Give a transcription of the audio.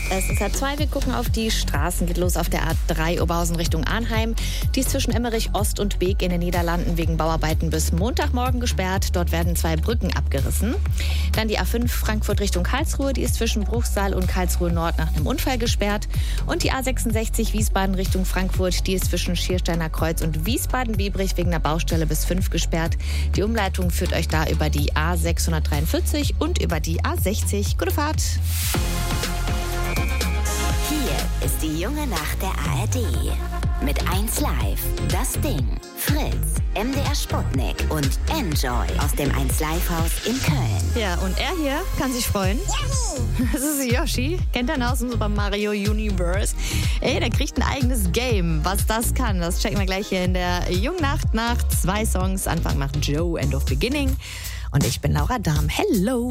Es ist A2, wir gucken auf die Straßen. Geht los auf der A3 Oberhausen Richtung Arnheim. Die ist zwischen Emmerich Ost und Beek in den Niederlanden wegen Bauarbeiten bis Montagmorgen gesperrt. Dort werden 2 Brücken abgerissen. Dann die A5 Frankfurt Richtung Karlsruhe. Die ist zwischen Bruchsal und Karlsruhe Nord nach einem Unfall gesperrt. Und die A66 Wiesbaden Richtung Frankfurt. Die ist zwischen Schiersteiner Kreuz und Wiesbaden-Biebrich wegen einer Baustelle bis 5 gesperrt. Die Umleitung führt euch da über die A643 und über die A60. Gute Fahrt! Hier ist die junge Nacht der ARD. Mit 1 Live, Das Ding, Fritz, MDR Sputnik und Enjoy aus dem 1 Live Haus in Köln. Ja, und er hier kann sich freuen. Das ist Yoshi. Kennt er ihn aus dem Super Mario Universe? Ey, der kriegt ein eigenes Game. Was das kann, das checken wir gleich hier in der jungen Nacht nach 2 Songs. Anfang macht Joe, End of Beginning. Und ich bin Laura Dahm. Hello!